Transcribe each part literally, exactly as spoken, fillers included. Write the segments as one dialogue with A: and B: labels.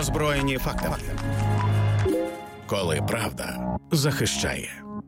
A: Озброєні фактами. Коли правда захищає.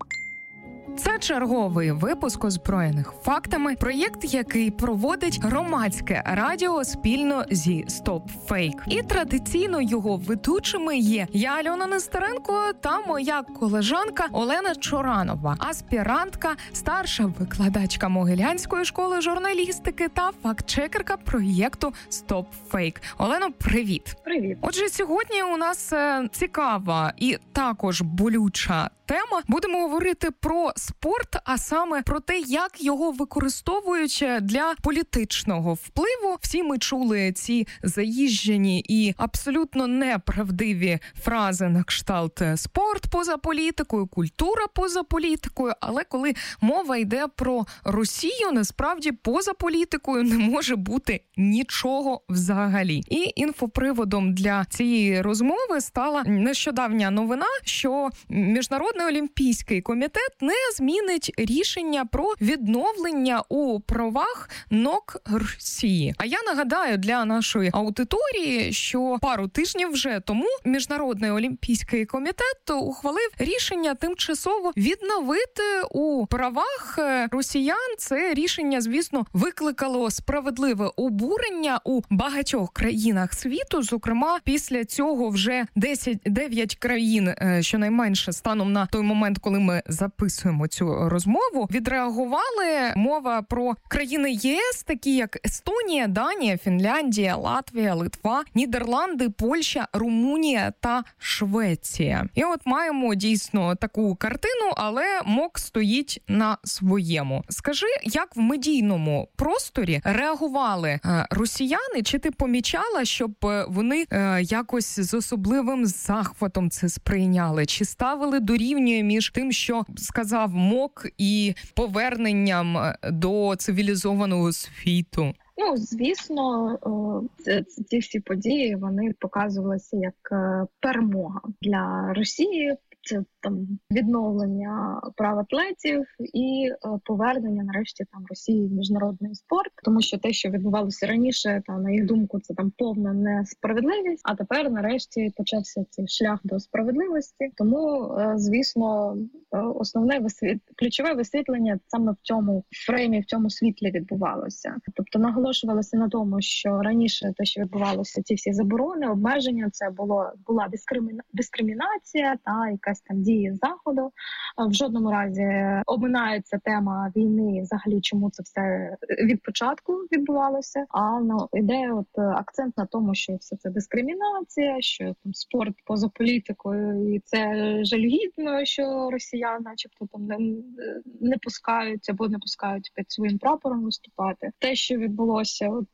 B: Це черговий випуск «Озброєних фактами», проєкт, який проводить громадське радіо спільно зі «Стоп Фейк». І традиційно його ведучими є я, Альона Нестеренко, та моя колежанка Олена Чоранова, аспірантка, старша викладачка Могилянської школи журналістики та фактчекерка проєкту «Стоп Фейк». Олено, привіт!
C: Привіт!
B: Отже, сьогодні у нас цікава і також болюча тема. Будемо говорити про спорт, а саме про те, як його використовують для політичного впливу. Всі ми чули ці заїжджені і абсолютно неправдиві фрази на кшталт «спорт поза політикою», «культура поза політикою», але коли мова йде про Росію, насправді поза політикою не може бути нічого взагалі. І інфоприводом для цієї розмови стала нещодавня новина, що Міжнародний олімпійський комітет не змінить рішення про відновлення у правах НОК Росії. А я нагадаю для нашої аудиторії, що пару тижнів вже тому Міжнародний олімпійський комітет ухвалив рішення тимчасово відновити у правах росіян. Це рішення, звісно, викликало справедливе обурення у багатьох країнах світу. Зокрема, після цього вже десять дев'ять країн, щонайменше станом на той момент, коли ми записуємо цю розмову, відреагували. Мова про країни ЄС, такі як Естонія, Данія, Фінляндія, Латвія, Литва, Нідерланди, Польща, Румунія та Швеція. І от маємо дійсно таку картину, але МОК стоїть на своєму. Скажи, як в медійному просторі реагували е, росіяни? Чи ти помічала, щоб вони е, якось з особливим захватом це сприйняли? Чи ставили дорівнює між тим, що сказав МОК, і поверненням до цивілізованого світу?
C: Ну, звісно, ці всі події, вони показувалися як перемога для Росії. Це там відновлення прав атлетів і е, повернення нарешті там Росії в міжнародний спорт, тому що те, що відбувалося раніше, та на їх думку, це там повна несправедливість. А тепер нарешті почався цей шлях до справедливості. Тому, е, звісно, е, основне висвіт... ключове висвітлення саме в цьому фреймі, в цьому світлі відбувалося. Тобто наголошувалося на тому, що раніше те, що відбувалося, ці всі заборони, обмеження, це було була дискриміна... дискримінація та яка там дії Заходу. В жодному разі обминається тема війни, взагалі, чому це все від початку відбувалося. А ну, іде от акцент на тому, що все це дискримінація, що там спорт поза політикою, і це жалюгідно, що росіяни начебто там не, не пускають або не пускають під своїм прапором виступати. Те, що відбулося от